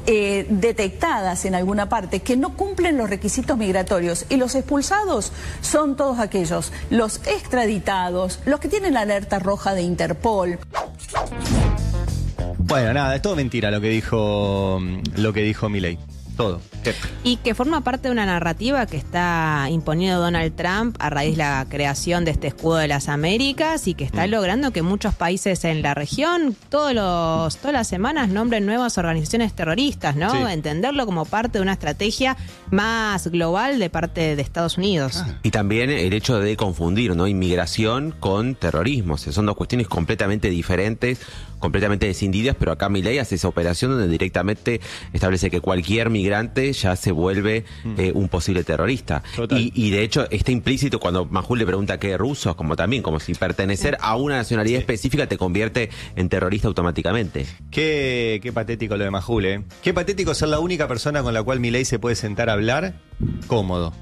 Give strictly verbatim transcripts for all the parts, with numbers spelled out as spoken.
eh, detectadas en alguna parte que no cumplen los requisitos migratorios, y los expulsados son todos aquellos, los extraditados, los que tienen la alerta roja de Interpol. Bueno, nada, es todo mentira lo que dijo, lo que dijo Milei. Todo. Y que forma parte de una narrativa que está imponiendo Donald Trump a raíz de la creación de este escudo de las Américas, y que está mm. logrando que muchos países en la región todos los, todas las semanas nombren nuevas organizaciones terroristas, ¿no? Sí. Entenderlo como parte de una estrategia más global de parte de Estados Unidos. Ah. Y también el hecho de confundir, ¿no? Inmigración con terrorismo. O sea, son dos cuestiones completamente diferentes, completamente descindidas, pero acá Milei hace esa operación donde directamente establece que cualquier migrante ya se vuelve eh, un posible terrorista. Y, y de hecho está implícito cuando Majul le pregunta qué rusos, como también, como si pertenecer a una nacionalidad sí. específica te convierte en terrorista automáticamente. Qué, qué patético lo de Majul, ¿eh? Qué patético ser la única persona con la cual Milei se puede sentar a hablar cómodo.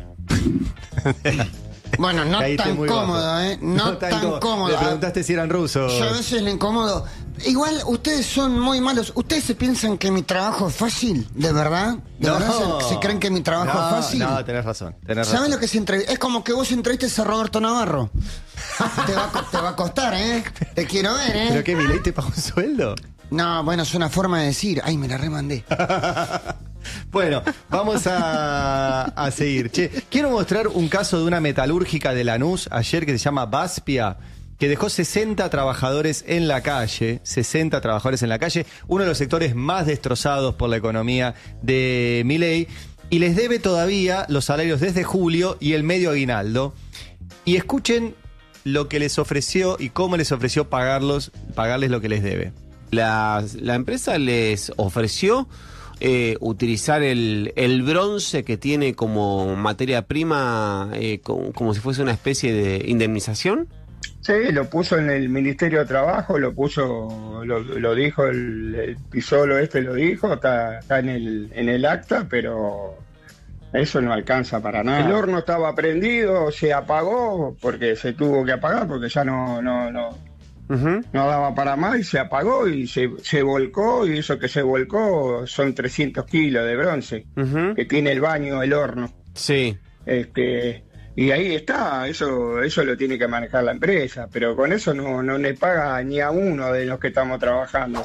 Bueno, no tan cómodo, ¿eh? No, no tan, tan cómodo. Le preguntaste si eran rusos. Yo a veces le incomodo. Igual, ustedes son muy malos. ¿Ustedes se piensan que mi trabajo es fácil? ¿De verdad? ¿De no. verdad se, se creen que mi trabajo no, es fácil? No, tenés razón. Tenés ¿Saben razón. lo que es entrevistar? Es como que vos entrevistes a Roberto Navarro. te, va, te va a costar, ¿eh? Te quiero ver, ¿eh? ¿Pero qué, Milei te pagó un sueldo? No, bueno, es una forma de decir. Ay, me la remandé. Bueno, vamos a, a seguir. Che, quiero mostrar un caso de una metalúrgica de Lanús ayer que se llama Baspia, que dejó sesenta trabajadores en la calle, sesenta trabajadores en la calle, uno de los sectores más destrozados por la economía de Milei, y les debe todavía los salarios desde julio y el medio aguinaldo. Y escuchen lo que les ofreció y cómo les ofreció pagarlos, pagarles lo que les debe. La, la empresa les ofreció eh, utilizar el, el bronce que tiene como materia prima, eh, como, como si fuese una especie de indemnización. Sí, lo puso en el Ministerio de Trabajo, lo puso, lo, lo dijo, el, el Pisolo este lo dijo, está, está en, el, en el acta, pero eso no alcanza para nada. El horno estaba prendido, se apagó, porque se tuvo que apagar, porque ya no, no, no, uh-huh. no daba para más, y se apagó y se, se volcó, y eso que se volcó son trescientos kilos de bronce, uh-huh. que tiene el baño, el horno. Sí. Este... Y ahí está, eso eso lo tiene que manejar la empresa, pero con eso no, no le paga ni a uno de los que estamos trabajando.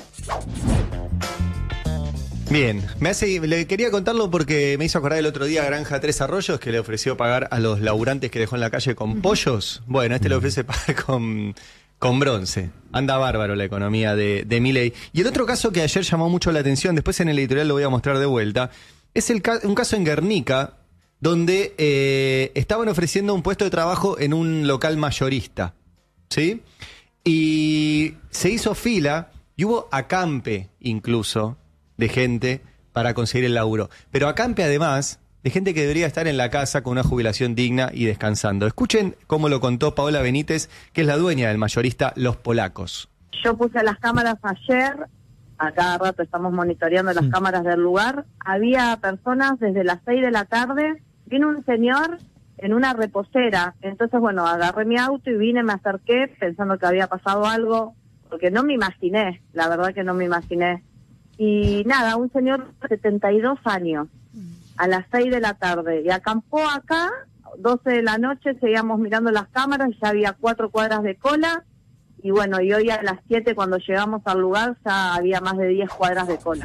Bien, me hace, le quería contarlo porque me hizo acordar el otro día a Granja Tres Arroyos, que le ofreció pagar a los laburantes que dejó en la calle con pollos. Bueno, este le ofrece pagar con, con bronce. Anda bárbaro la economía de, de Milei. Y el otro caso que ayer llamó mucho la atención, después en el editorial lo voy a mostrar de vuelta, es el un caso en Guernica, donde eh, estaban ofreciendo un puesto de trabajo en un local mayorista, ¿sí? Y se hizo fila y hubo acampe incluso de gente para conseguir el laburo. Pero acampe además de gente que debería estar en la casa con una jubilación digna y descansando. Escuchen cómo lo contó Paola Benítez, que es la dueña del mayorista Los Polacos. Yo puse las cámaras ayer, a cada rato estamos monitoreando las mm. cámaras del lugar. Había personas desde las seis de la tarde. Vino un señor en una reposera, entonces bueno, agarré mi auto y vine, me acerqué pensando que había pasado algo, porque no me imaginé, la verdad que no me imaginé. Y nada, un señor de setenta y dos años, a las seis de la tarde, y acampó acá, doce de la noche, seguíamos mirando las cámaras, ya había cuatro cuadras de cola, y bueno, y hoy a las siete cuando llegamos al lugar ya había más de diez cuadras de cola.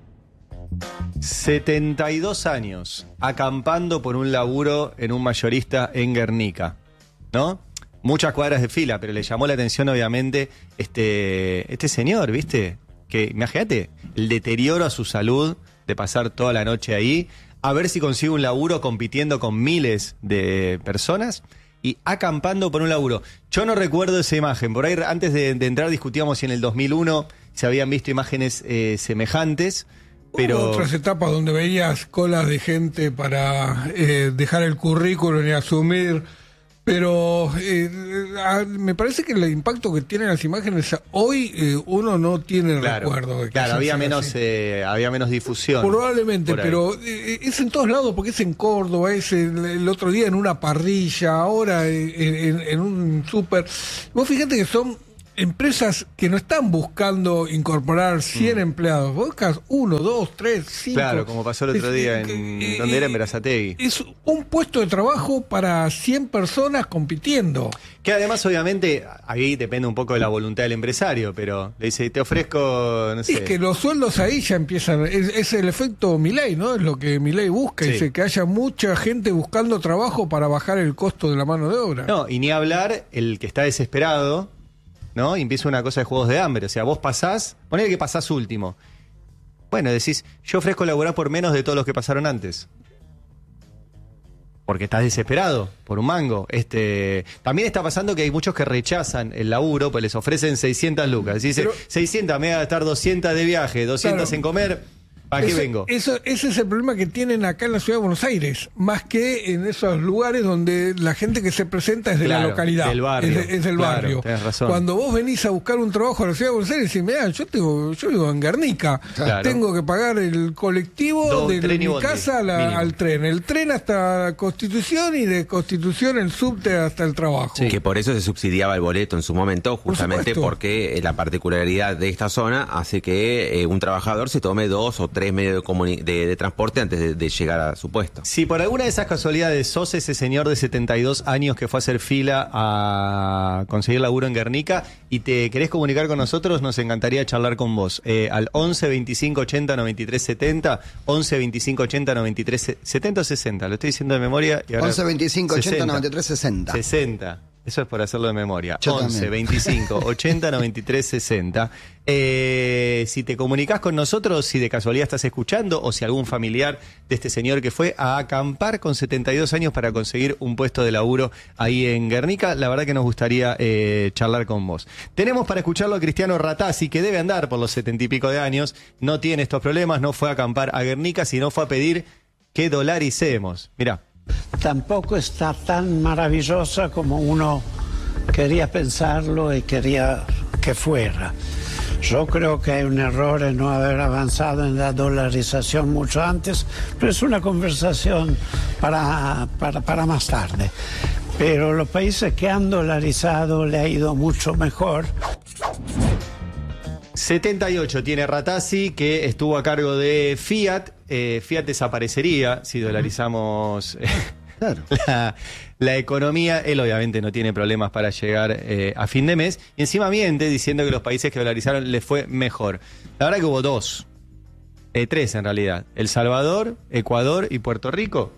setenta y dos años, acampando por un laburo en un mayorista en Guernica, ¿no? Muchas cuadras de fila, pero le llamó la atención obviamente este, este señor, ¿viste? Que imagínate el deterioro a su salud de pasar toda la noche ahí, a ver si consigue un laburo compitiendo con miles de personas y acampando por un laburo. Yo no recuerdo esa imagen, por ahí antes de, de entrar discutíamos si en el dos mil uno se habían visto imágenes eh, semejantes. Pero... Hubo otras etapas donde veías colas de gente para eh, dejar el currículum y asumir, pero eh, a, me parece que el impacto que tienen las imágenes hoy eh, uno no tiene claro, recuerdo. De que claro, había menos, eh, había menos difusión. Probablemente, pero eh, es en todos lados, porque es en Córdoba, es el, el otro día en una parrilla, ahora en, en, en un súper. Vos fíjate que son... empresas que no están buscando incorporar cien mm. empleados, buscas uno, dos, tres, cinco. Claro, como pasó el otro día en eh, donde era en Berazategui. Es un puesto de trabajo para cien personas compitiendo. Que además, obviamente, ahí depende un poco de la voluntad del empresario, pero le dice, te ofrezco, no sé. Es que los sueldos ahí ya empiezan, es, es el efecto Milei, ¿no? Es lo que Milei busca, sí. Dice que haya mucha gente buscando trabajo para bajar el costo de la mano de obra. No, y ni hablar el que está desesperado, ¿no? Y empieza una cosa de juegos de hambre. O sea, vos pasás, ponele que pasás último. Bueno, decís, yo ofrezco laburar por menos de todos los que pasaron antes. Porque estás desesperado por un mango. Este, también está pasando que hay muchos que rechazan el laburo, pues les ofrecen seiscientas lucas. Dice, Pero, seiscientas, me voy a gastar doscientas de viaje, doscientas claro. en comer. ¿Para qué eso, vengo? Eso, ese es el problema que tienen acá en la ciudad de Buenos Aires, más que en esos lugares donde la gente que se presenta es de claro, la localidad, del barrio, es, de, es del claro, barrio. Tenés razón. Cuando vos venís a buscar un trabajo a la ciudad de Buenos Aires, decís, mirá, yo, tengo, yo vivo en Guernica, claro. tengo que pagar el colectivo Do, de mi casa la, al tren, el tren hasta Constitución y de Constitución el subte hasta el trabajo. Sí. Que por eso se subsidiaba el boleto en su momento, justamente por porque la particularidad de esta zona hace que eh, un trabajador se tome dos o tres medios de comunicación De, de transporte antes de, de llegar a su puesto. Si por alguna de esas casualidades sos ese señor de setenta y dos años que fue a hacer fila a conseguir laburo en Guernica y te querés comunicar con nosotros, nos encantaría charlar con vos. Eh, al once, veinticinco, ochenta, noventa y tres, setenta, once, veinticinco, ochenta, noventa y tres, setenta o sesenta, lo estoy diciendo de memoria. Y ahora once, veinticinco, ochenta, noventa y tres, sesenta. sesenta. Eso es por hacerlo de memoria. Yo once, también. veinticinco, ochenta, noventa y tres, sesenta. Eh, si te comunicás con nosotros, si de casualidad estás escuchando o si algún familiar de este señor que fue a acampar con setenta y dos años para conseguir un puesto de laburo ahí en Guernica, la verdad que nos gustaría eh, charlar con vos. Tenemos para escucharlo a Cristiano Ratazzi, que debe andar por los setenta y pico de años, no tiene estos problemas, no fue a acampar a Guernica, sino fue a pedir que dolaricemos. Mirá. Tampoco está tan maravillosa como uno quería pensarlo y quería que fuera. Yo creo que hay un error en no haber avanzado en la dolarización mucho antes, pero es una conversación para, para, para más tarde. Pero los países que han dolarizado le ha ido mucho mejor. setenta y ocho tiene Ratazzi, que estuvo a cargo de Fiat. Eh, Fiat desaparecería si dolarizamos eh, claro. la, la economía. Él obviamente no tiene problemas para llegar eh, a fin de mes. Y encima miente diciendo que los países que dolarizaron les fue mejor. La verdad que hubo dos. Eh, tres en realidad. El Salvador, Ecuador y Puerto Rico.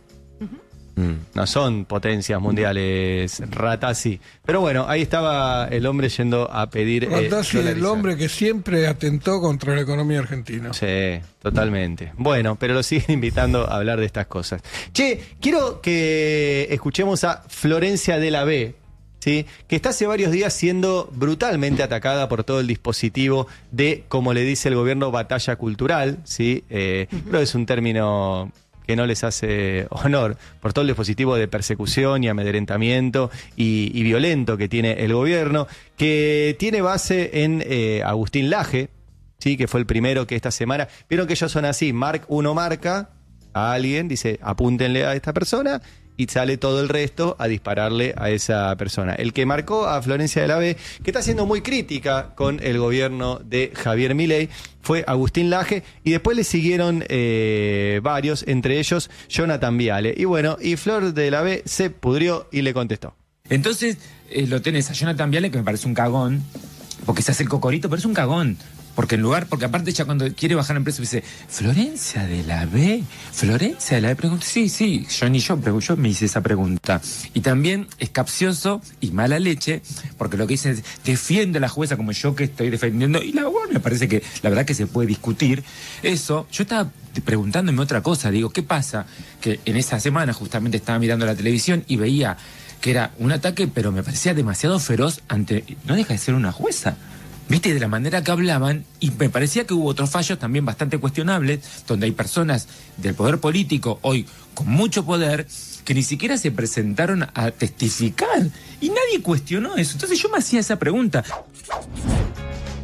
No son potencias mundiales, Ratazzi. Pero bueno, ahí estaba el hombre yendo a pedir. Ratazzi es eh, el hombre que siempre atentó contra la economía argentina. Sí, totalmente. Bueno, pero lo siguen invitando a hablar de estas cosas. Che, quiero que escuchemos a Florencia de la B, ¿sí? Que está hace varios días siendo brutalmente atacada por todo el dispositivo de, como le dice el gobierno, batalla cultural, ¿sí? Eh, uh-huh. Creo que es un término que no les hace honor por todo el dispositivo de persecución y amedrentamiento y, y violento que tiene el gobierno, que tiene base en eh, Agustín Laje, ¿sí? Que fue el primero que esta semana, vieron que ellos son así, Mark, uno marca a alguien, dice apúntenle a esta persona y sale todo el resto a dispararle a esa persona. El que marcó a Florencia de la B, que está siendo muy crítica con el gobierno de Javier Milei, fue Agustín Laje, y después le siguieron eh, varios, entre ellos Jonathan Viale. Y bueno, y Flor de la B se pudrió y le contestó. Entonces eh, lo tenés a Jonathan Viale, que me parece un cagón, porque se hace el cocorito, pero es un cagón. Porque en lugar, porque aparte ya cuando quiere bajar la empresa dice, Florencia de la B, Florencia de la B, pregunta, sí, sí, yo ni yo, pero yo me hice esa pregunta. Y también es capcioso y mala leche, porque lo que dice es, defiende a la jueza como yo que estoy defendiendo, y la bueno, me parece que la verdad que se puede discutir eso. Yo estaba preguntándome otra cosa, digo, ¿qué pasa? Que en esa semana justamente estaba mirando la televisión y veía que era un ataque, pero me parecía demasiado feroz ante, no deja de ser una jueza. Viste, de la manera que hablaban, y me parecía que hubo otros fallos también bastante cuestionables, donde hay personas del poder político hoy con mucho poder que ni siquiera se presentaron a testificar y nadie cuestionó eso. Entonces yo me hacía esa pregunta.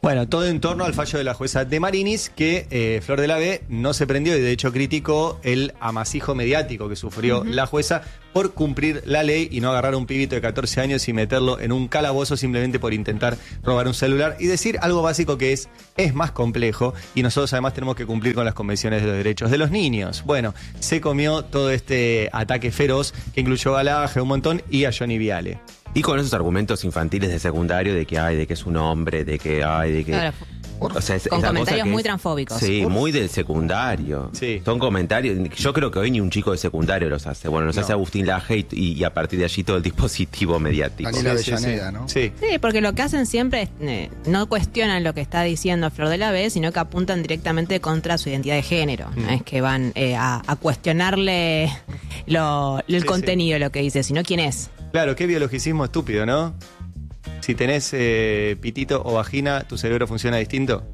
Bueno, todo en torno al fallo de la jueza de Marinis, que eh, Flor de la B no se prendió y de hecho criticó el amasijo mediático que sufrió uh-huh. la jueza por cumplir la ley y no agarrar a un pibito de catorce años y meterlo en un calabozo simplemente por intentar robar un celular y decir algo básico que es, es más complejo y nosotros además tenemos que cumplir con las convenciones de los derechos de los niños. Bueno, se comió todo este ataque feroz que incluyó a Laje un montón y a Johnny Viale. Y con esos argumentos infantiles de secundario de que hay, de que es un hombre, de que hay, de que... Claro. O sea, es, con esa comentarios cosa muy es, transfóbicos. Sí, muy del secundario. Sí. Son comentarios. Yo creo que hoy ni un chico de secundario los hace. Bueno, los no. hace Agustín Laje y, y a partir de allí todo el dispositivo mediático. Daniela sí, Avellaneda, sí, sí. ¿no? Sí. Sí, porque lo que hacen siempre es eh, no cuestionan lo que está diciendo Flor de la B, sino que apuntan directamente contra su identidad de género. Mm. No es que van eh, a, a cuestionarle lo, el sí, contenido de sí. lo que dice, sino quién es. Claro, qué biologicismo estúpido, ¿no? Si tenés eh, pitito o vagina, ¿tu cerebro funciona distinto?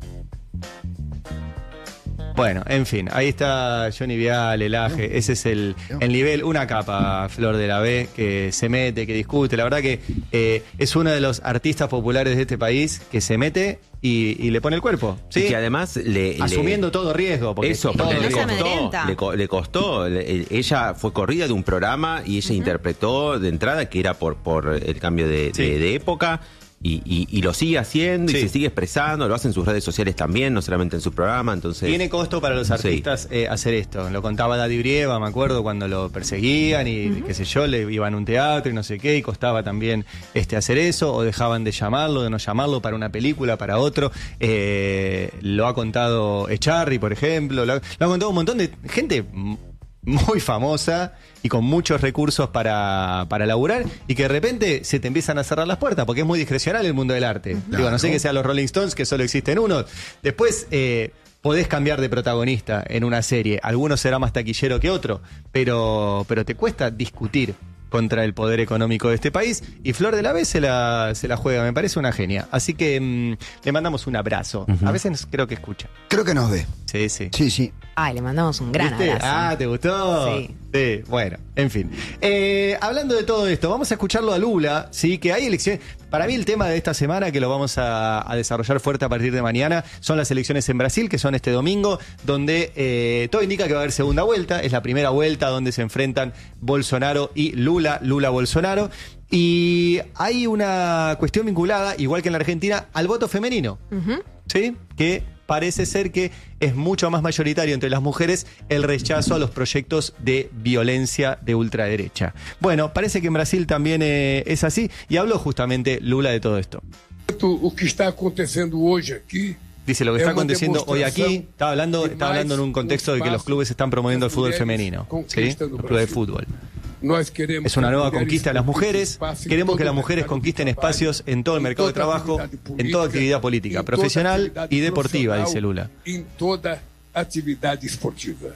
Bueno, en fin, ahí está Johnny Viale, Laje, ese es el, el nivel, una capa, Flor de la B, que se mete, que discute. La verdad que eh, es uno de los artistas populares de este país que se mete y, y le pone el cuerpo, ¿sí? Y que además le... Asumiendo le, todo riesgo. Porque eso, todo porque le riesgo. costó, le, co- le costó. Le, ella fue corrida de un programa y ella uh-huh. interpretó de entrada que era por, por el cambio de, sí. de, de época. Y, y, y lo sigue haciendo y sí. se sigue expresando, lo hace en sus redes sociales también, no solamente en su programa, entonces... Tiene costo para los artistas sí. eh, hacer esto. Lo contaba Daddy Brieva, me acuerdo, cuando lo perseguían y uh-huh. qué sé yo, le iban a un teatro y no sé qué, y costaba también este hacer eso, o dejaban de llamarlo, de no llamarlo para una película, para otro. Eh, lo ha contado Echarri, por ejemplo, lo ha, lo ha contado un montón de gente muy famosa y con muchos recursos para, para laburar y que de repente se te empiezan a cerrar las puertas porque es muy discrecional el mundo del arte. Claro. Digo, no sé que sean los Rolling Stones, que solo existen unos. Después eh, podés cambiar de protagonista en una serie. Algunos será más taquillero que otro, pero, pero te cuesta discutir contra el poder económico de este país y Flor de la B se la, se la juega, me parece una genia. Así que mmm, le mandamos un abrazo. Uh-huh. A veces creo que escucha. Creo que nos ve. Sí, sí. Sí, sí. Ay, le mandamos un gran ¿Viste? abrazo. Ah, ¿te gustó? Sí. Sí, bueno, en fin. Eh, hablando de todo esto, vamos a escucharlo a Lula, ¿sí? Que hay elecciones. Para mí el tema de esta semana, que lo vamos a, a desarrollar fuerte a partir de mañana, son las elecciones en Brasil, que son este domingo, donde eh, todo indica que va a haber segunda vuelta. Es la primera vuelta donde se enfrentan Bolsonaro y Lula, Lula-Bolsonaro. Y hay una cuestión vinculada, igual que en la Argentina, al voto femenino, uh-huh. ¿sí? Que parece ser que es mucho más mayoritario entre las mujeres el rechazo a los proyectos de violencia de ultraderecha. Bueno, parece que en Brasil también eh, es así, y habló justamente Lula de todo esto. Lo que está aconteciendo hoy aquí... Dice, lo que está aconteciendo hoy aquí, está hablando, está hablando en un contexto de que los clubes están promoviendo el fútbol femenino, ¿sí? Los clubes de fútbol. Es una nueva conquista de las mujeres. Queremos que las mujeres conquisten espacios en todo el mercado de trabajo, en toda actividad política, profesional y deportiva, dice Lula. En toda actividad deportiva.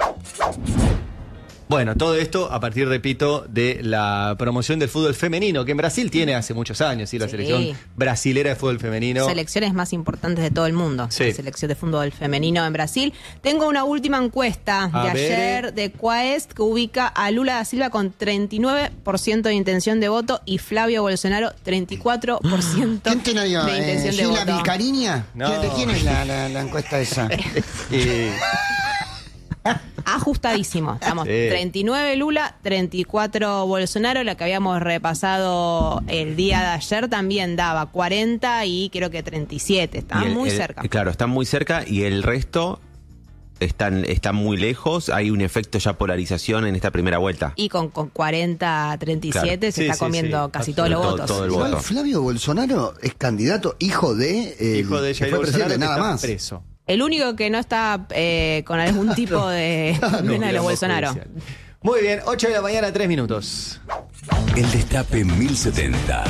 Bueno, todo esto a partir, repito, de la promoción del fútbol femenino, que en Brasil tiene hace muchos años, ¿sí? La sí. selección brasilera de fútbol femenino. Selecciones más importantes de todo el mundo. Sí. La selección de fútbol femenino en Brasil. Tengo una última encuesta a de ver. ayer de Quaest que ubica a Lula da Silva con treinta y nueve por ciento de intención de voto y Flavio Bolsonaro treinta y cuatro por ciento ¿Quién tiene ahí, de intención eh, de voto. ¿Gila Vilcariña? No. ¿De quién es la, la, la encuesta esa? y... Ajustadísimo. Estamos sí. treinta y nueve Lula, treinta y cuatro Bolsonaro. La que habíamos repasado el día de ayer también daba cuarenta y creo que treinta y siete. Estaban muy el, cerca. Claro, están muy cerca y el resto están, están muy lejos. Hay un efecto ya polarización en esta primera vuelta. Y con, con cuarenta treinta y siete claro. se sí, está sí, comiendo sí. casi todos los todo, votos. Todo el Igual voto. Flavio Bolsonaro es candidato, hijo de... Eh, Hijo de Jair fue Bolsonaro, presidente, nada que está más. preso. El único que no está eh, con algún tipo de condena de los Bolsonaro. Judicial. Muy bien, ocho de la mañana, tres minutos. El Destape mil setenta.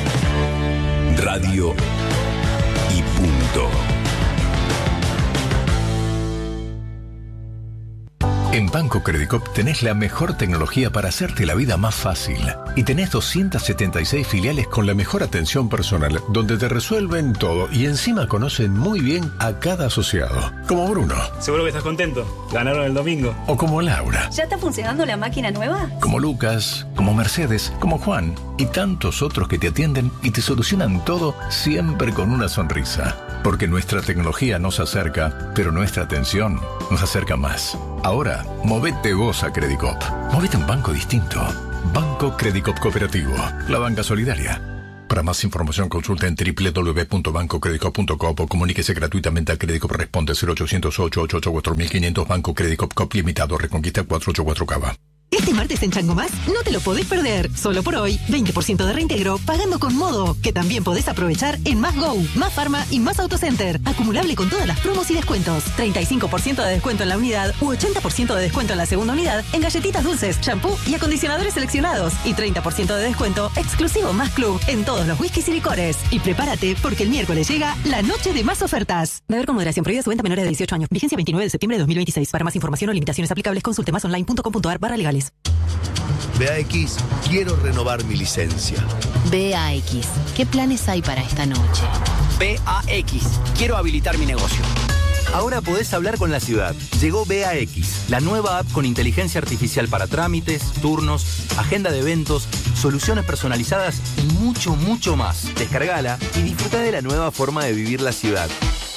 Radio y punto. En Banco Credicop tenés la mejor tecnología para hacerte la vida más fácil. Y tenés doscientas setenta y seis filiales con la mejor atención personal, donde te resuelven todo y encima conocen muy bien a cada asociado. Como Bruno. Seguro que estás contento. Ganaron el domingo. O como Laura. ¿Ya está funcionando la máquina nueva? Como Lucas, como Mercedes, como Juan y tantos otros que te atienden y te solucionan todo siempre con una sonrisa. Porque nuestra tecnología nos acerca, pero nuestra atención nos acerca más. Ahora, movete vos a Credicop. Movete a un banco distinto. Banco Credicop Cooperativo. La banca solidaria. Para más información consulta en doble u doble u doble u punto banco credicop punto com o comuníquese gratuitamente a Credicop. Responde cero ochocientos ocho ocho ocho cuatro mil quinientos. Banco Credicop Cop Limitado. Reconquista cuatrocientos ochenta y cuatro Cava. Este martes en Chango Más no te lo podés perder. Solo por hoy, veinte por ciento de reintegro pagando con Modo, que también podés aprovechar en Más Go, Más Pharma y Más Autocenter. Acumulable con todas las promos y descuentos. treinta y cinco por ciento de descuento en la unidad u ochenta por ciento de descuento en la segunda unidad en galletitas dulces, shampoo y acondicionadores seleccionados. Y treinta por ciento de descuento exclusivo Más Club en todos los whiskies y licores. Y prepárate porque el miércoles llega la noche de más ofertas. Beber con moderación. Prohibida su venta a menores de dieciocho años. Vigencia veintinueve de septiembre de dos mil veintiséis. Para más información o limitaciones aplicables consulte más online punto com punto ar barra legales. B A X, quiero renovar mi licencia. B A X, ¿qué planes hay para esta noche? B A X, quiero habilitar mi negocio. Ahora podés hablar con la ciudad. Llegó B A X, la nueva app con inteligencia artificial para trámites, turnos, agenda de eventos, soluciones personalizadas y mucho, mucho más. Descargala y disfruta de la nueva forma de vivir la ciudad.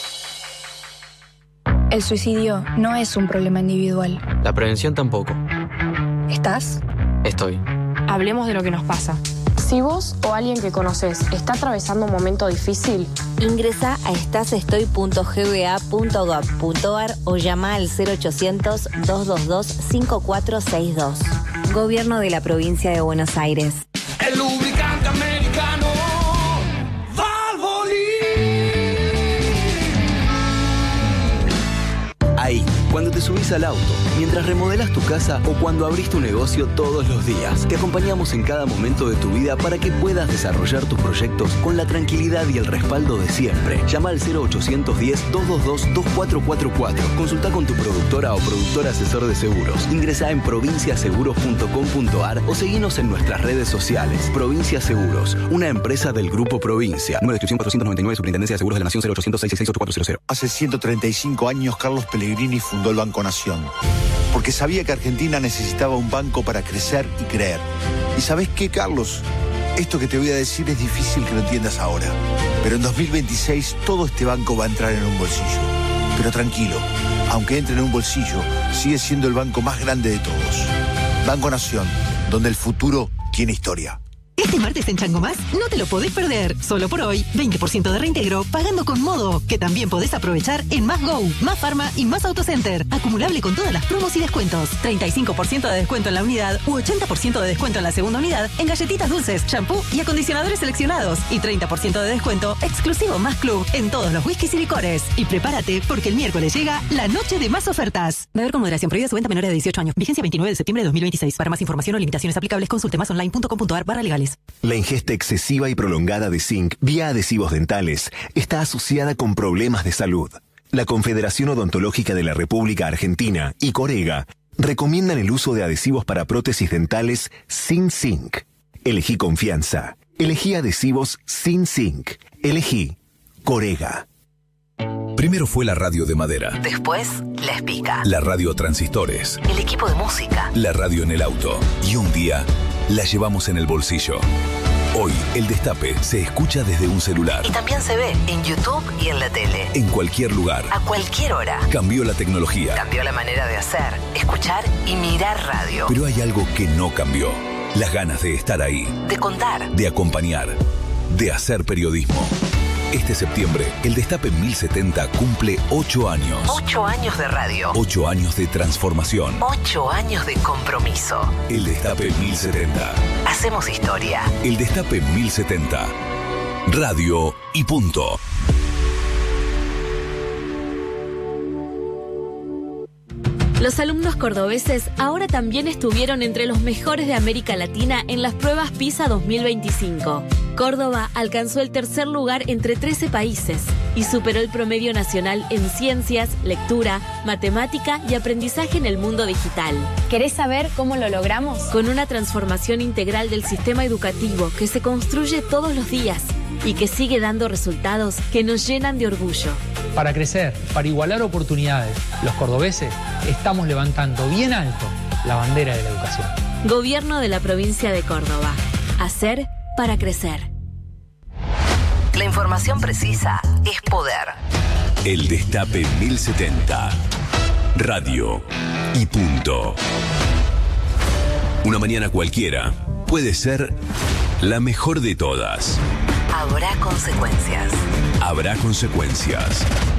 El suicidio no es un problema individual. La prevención tampoco. ¿Estás? Estoy. Hablemos de lo que nos pasa. Si vos o alguien que conoces está atravesando un momento difícil, ingresa a estasestoy punto g b a punto gov punto ar o llama al cero ochocientos, dos dos dos, cinco cuatro seis dos. Gobierno de la Provincia de Buenos Aires. El lubricante americano Valvoline. Ahí, cuando te subís al auto, mientras remodelas tu casa o cuando abrís tu negocio todos los días. Te acompañamos en cada momento de tu vida para que puedas desarrollar tus proyectos con la tranquilidad y el respaldo de siempre. Llama al cero ochocientos diez, doscientos veintidós, veinticuatro cuarenta y cuatro. Consulta con tu productora o productor asesor de seguros. Ingresá en provincia seguros punto com punto ar o seguinos en nuestras redes sociales. Provincia Seguros, una empresa del Grupo Provincia. Número de inscripción cuatrocientos noventa y nueve, Superintendencia de Seguros de la Nación, cero ochocientos, seiscientos sesenta y seis, ocho cuatro cero cero. Hace ciento treinta y cinco años, Carlos Pellegrini fundó el Banco Nación, porque sabía que Argentina necesitaba un banco para crecer y creer. ¿Y sabés qué, Carlos? Esto que te voy a decir es difícil que lo entiendas ahora, pero en dos mil veintiséis todo este banco va a entrar en un bolsillo. Pero tranquilo, aunque entre en un bolsillo, sigue siendo el banco más grande de todos. Banco Nación, donde el futuro tiene historia. Este martes en Chango Más no te lo podés perder. Solo por hoy, veinte por ciento de reintegro pagando con Modo, que también podés aprovechar en Más Go, Más Pharma y Más Autocenter. Acumulable con todas las promos y descuentos. treinta y cinco por ciento de descuento en la unidad u ochenta por ciento de descuento en la segunda unidad en galletitas dulces, shampoo y acondicionadores seleccionados. Y treinta por ciento de descuento exclusivo Más Club en todos los whiskies y licores. Y prepárate porque el miércoles llega la noche de más ofertas. Beber con moderación. Prohibida su venta a menores de dieciocho años. Vigencia veintinueve de septiembre de dos mil veintiséis. Para más información o limitaciones aplicables consulte más online punto com punto ar barra legales. La ingesta excesiva y prolongada de zinc vía adhesivos dentales está asociada con problemas de salud. La Confederación Odontológica de la República Argentina y Corega recomiendan el uso de adhesivos para prótesis dentales sin zinc. Elegí confianza. Elegí adhesivos sin zinc. Elegí Corega. Primero fue la radio de madera. Después, La Espica. La radio a transistores. El equipo de música. La radio en el auto. Y un día la llevamos en el bolsillo. Hoy, el Destape se escucha desde un celular. Y también se ve en YouTube y en la tele. En cualquier lugar. A cualquier hora. Cambió la tecnología. Cambió la manera de hacer, escuchar y mirar radio. Pero hay algo que no cambió. Las ganas de estar ahí. De contar. De acompañar. De hacer periodismo. Este septiembre, el Destape mil setenta cumple ocho años. Ocho años de radio. Ocho años de transformación. Ocho años de compromiso. El Destape mil setenta. Hacemos historia. El Destape mil setenta. Radio y punto. Los alumnos cordobeses ahora también estuvieron entre los mejores de América Latina en las pruebas PISA dos mil veinticinco. Córdoba alcanzó el tercer lugar entre trece países. y superó el promedio nacional en ciencias, lectura, matemática y aprendizaje en el mundo digital. ¿Querés saber cómo lo logramos? Con una transformación integral del sistema educativo que se construye todos los días y que sigue dando resultados que nos llenan de orgullo. Para crecer, para igualar oportunidades, los cordobeses estamos levantando bien alto la bandera de la educación. Gobierno de la provincia de Córdoba. Hacer para crecer. La información precisa es poder. El Destape mil setenta. Radio y punto. Una mañana cualquiera puede ser la mejor de todas. Habrá consecuencias. Habrá consecuencias.